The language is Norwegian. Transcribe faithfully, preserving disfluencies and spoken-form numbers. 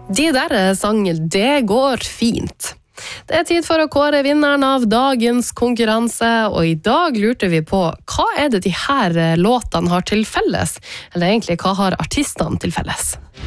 De der sang Det går fint. Det er tid for å kåre vinneren av dagens konkurranse, og i dag lurte vi på hva er det de her låtene har til felles? Eller egentlig, hva har artistene til felles?